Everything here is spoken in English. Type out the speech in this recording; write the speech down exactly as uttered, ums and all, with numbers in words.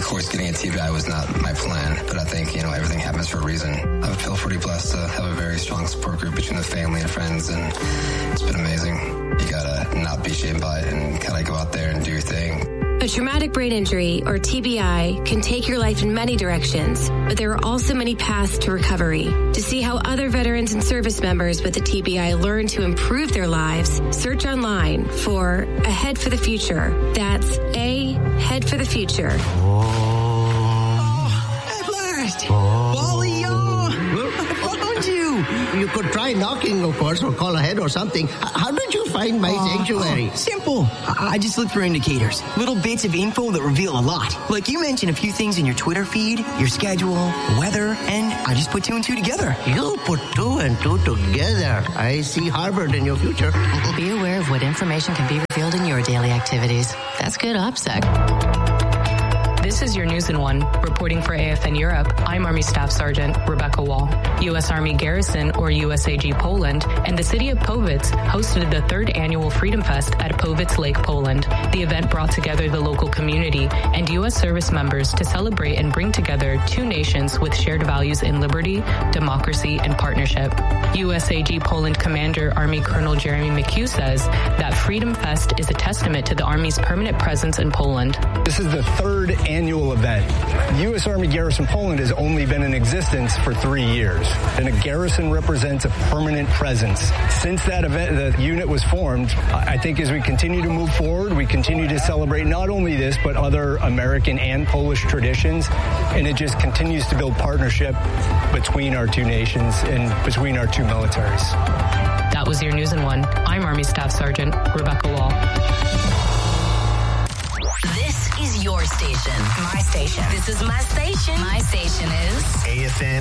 course, getting a T B I was not my plan, but I think, you know, everything happens for a reason. I feel pretty blessed to have a very strong support group between the family and friends, and it's been amazing. You gotta not be shamed by it and kind of go out there and do your thing. A traumatic brain injury, or T B I, can take your life in many directions, but there are also many paths to recovery. To see how other veterans and service members with a T B I learn to improve their lives, search online for A Head for the Future. That's A Head for the Future. Oh, at last! Oh. Wally, I found you! You could try knocking, of course, or call ahead or something. How did you find my uh, sanctuary? Oh, simple. I-, I just look for indicators. Little bits of info that reveal a lot. Like you mentioned a few things in your Twitter feed, your schedule, weather, and I just put two and two together. You put two and two together. I see Harvard in your future. Be aware of what information can be revealed in your daily activities. That's good OPSEC. This is your News in One. Reporting for A F N Europe, I'm Army Staff Sergeant Rebecca Wall. U S Army Garrison, or U S A G Poland, and the city of Powitz hosted the third annual Freedom Fest at Powitz Lake, Poland. The event brought together the local community and U S service members to celebrate and bring together two nations with shared values in liberty, democracy, and partnership. U S A G Poland Commander Army Colonel Jeremy McHugh says that Freedom Fest is a testament to the Army's permanent presence in Poland. This is the third annual event. U S Army Garrison Poland has only been in existence for three years, and a garrison represents a permanent presence. Since that event, the unit was formed, I think as we continue to move forward, we continue to celebrate not only this, but other American and Polish traditions, and it just continues to build partnership between our two nations and between our two militaries. That was your News in One. I'm Army Staff Sergeant Rebecca Wall. This is your station. My station. This is my station. My station is A F N